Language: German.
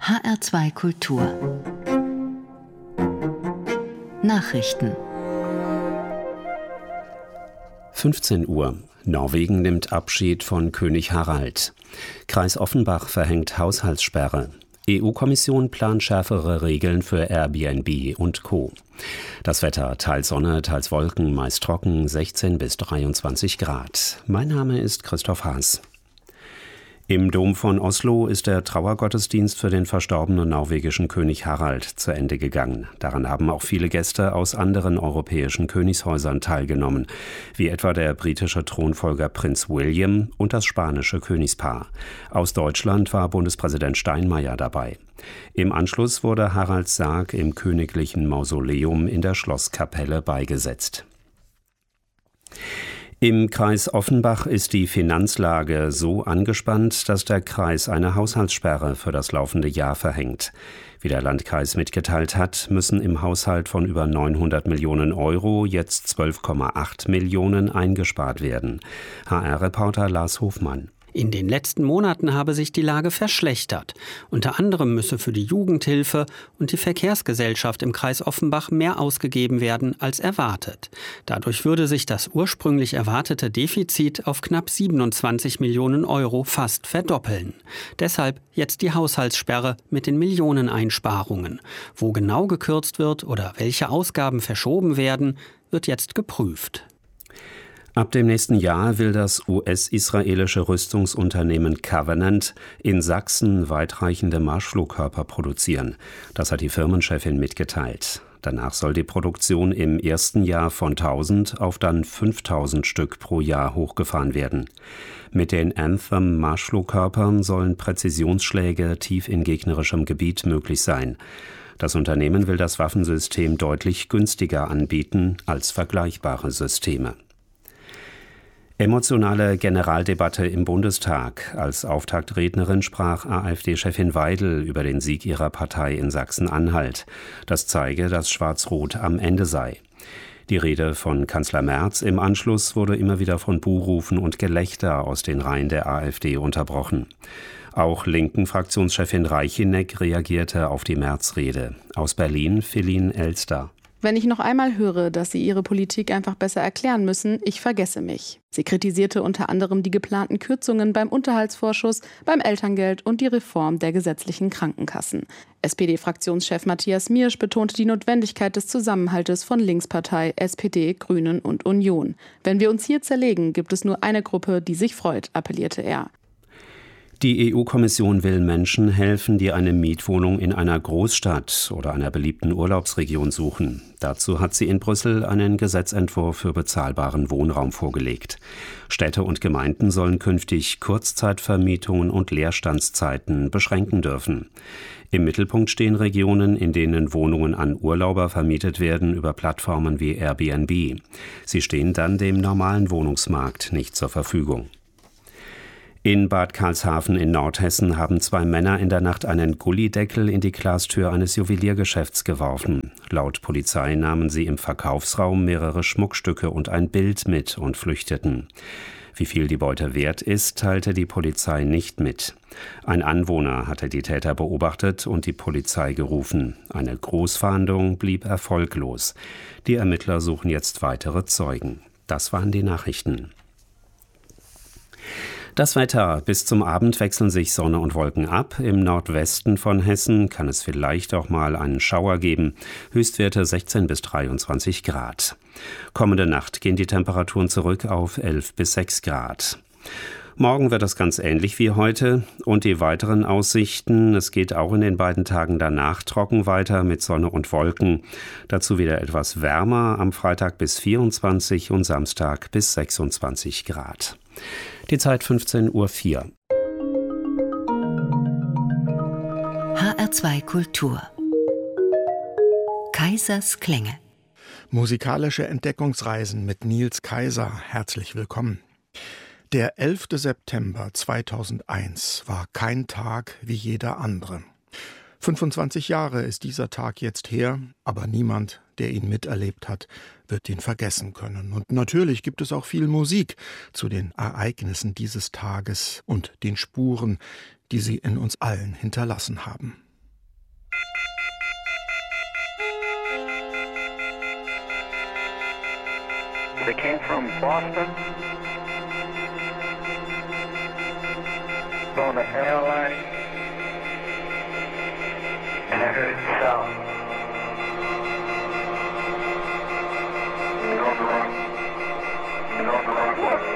HR2 Kultur Nachrichten 15 Uhr. Norwegen nimmt Abschied von König Harald. Kreis Offenbach verhängt Haushaltssperre. EU-Kommission plant schärfere Regeln für Airbnb und Co. Das Wetter: teils Sonne, teils Wolken, meist trocken, 16 bis 23 Grad. Mein Name ist Christoph Haas. Im Dom von Oslo ist der Trauergottesdienst für den verstorbenen norwegischen König Harald zu Ende gegangen. Daran haben auch viele Gäste aus anderen europäischen Königshäusern teilgenommen, wie etwa der britische Thronfolger Prinz William und das spanische Königspaar. Aus Deutschland war Bundespräsident Steinmeier dabei. Im Anschluss wurde Haralds Sarg im königlichen Mausoleum in der Schlosskapelle beigesetzt. Im Kreis Offenbach ist die Finanzlage so angespannt, dass der Kreis eine Haushaltssperre für das laufende Jahr verhängt. Wie der Landkreis mitgeteilt hat, müssen im Haushalt von über 900 Millionen Euro jetzt 12,8 Millionen eingespart werden. HR-Reporter Lars Hofmann. In den letzten Monaten habe sich die Lage verschlechtert. Unter anderem müsse für die Jugendhilfe und die Verkehrsgesellschaft im Kreis Offenbach mehr ausgegeben werden als erwartet. Dadurch würde sich das ursprünglich erwartete Defizit auf knapp 27 Millionen Euro fast verdoppeln. Deshalb jetzt die Haushaltssperre mit den Millioneneinsparungen. Wo genau gekürzt wird oder welche Ausgaben verschoben werden, wird jetzt geprüft. Ab dem nächsten Jahr will das US-israelische Rüstungsunternehmen Covenant in Sachsen weitreichende Marschflugkörper produzieren. Das hat die Firmenchefin mitgeteilt. Danach soll die Produktion im ersten Jahr von 1000 auf dann 5000 Stück pro Jahr hochgefahren werden. Mit den Anthem-Marschflugkörpern sollen Präzisionsschläge tief in gegnerischem Gebiet möglich sein. Das Unternehmen will das Waffensystem deutlich günstiger anbieten als vergleichbare Systeme. Emotionale Generaldebatte im Bundestag. Als Auftaktrednerin sprach AfD-Chefin Weidel über den Sieg ihrer Partei in Sachsen-Anhalt. Das zeige, dass Schwarz-Rot am Ende sei. Die Rede von Kanzler Merz im Anschluss wurde immer wieder von Buhrufen und Gelächter aus den Reihen der AfD unterbrochen. Auch linken Fraktionschefin Reicheneck reagierte auf die Merz-Rede. Aus Berlin Feline Elster. Wenn ich noch einmal höre, dass Sie Ihre Politik einfach besser erklären müssen, ich vergesse mich. Sie kritisierte unter anderem die geplanten Kürzungen beim Unterhaltsvorschuss, beim Elterngeld und die Reform der gesetzlichen Krankenkassen. SPD-Fraktionschef Matthias Miersch betonte die Notwendigkeit des Zusammenhaltes von Linkspartei, SPD, Grünen und Union. Wenn wir uns hier zerlegen, gibt es nur eine Gruppe, die sich freut, appellierte er. Die EU-Kommission will Menschen helfen, die eine Mietwohnung in einer Großstadt oder einer beliebten Urlaubsregion suchen. Dazu hat sie in Brüssel einen Gesetzentwurf für bezahlbaren Wohnraum vorgelegt. Städte und Gemeinden sollen künftig Kurzzeitvermietungen und Leerstandszeiten beschränken dürfen. Im Mittelpunkt stehen Regionen, in denen Wohnungen an Urlauber vermietet werden über Plattformen wie Airbnb. Sie stehen dann dem normalen Wohnungsmarkt nicht zur Verfügung. In Bad Karlshafen in Nordhessen haben 2 Männer in der Nacht einen Gullydeckel in die Glastür eines Juweliergeschäfts geworfen. Laut Polizei nahmen sie im Verkaufsraum mehrere Schmuckstücke und ein Bild mit und flüchteten. Wie viel die Beute wert ist, teilte die Polizei nicht mit. Ein Anwohner hatte die Täter beobachtet und die Polizei gerufen. Eine Großfahndung blieb erfolglos. Die Ermittler suchen jetzt weitere Zeugen. Das waren die Nachrichten. Das Wetter: bis zum Abend wechseln sich Sonne und Wolken ab. Im Nordwesten von Hessen kann es vielleicht auch mal einen Schauer geben. Höchstwerte 16 bis 23 Grad. Kommende Nacht gehen die Temperaturen zurück auf 11 bis 6 Grad. Morgen wird es ganz ähnlich wie heute. Und die weiteren Aussichten: es geht auch in den beiden Tagen danach trocken weiter mit Sonne und Wolken. Dazu wieder etwas wärmer, am Freitag bis 24 und Samstag bis 26 Grad. Die Zeit 15:04 Uhr. HR2 Kultur Kaisers Klänge. Musikalische Entdeckungsreisen mit Nils Kaiser. Herzlich willkommen. Der 11. September 2001 war kein Tag wie jeder andere. 25 Jahre ist dieser Tag jetzt her, aber niemand, der ihn miterlebt hat, wird ihn vergessen können. Und natürlich gibt es auch viel Musik zu den Ereignissen dieses Tages und den Spuren, die sie in uns allen hinterlassen haben. They came from Boston, going to LA, and I heard sound.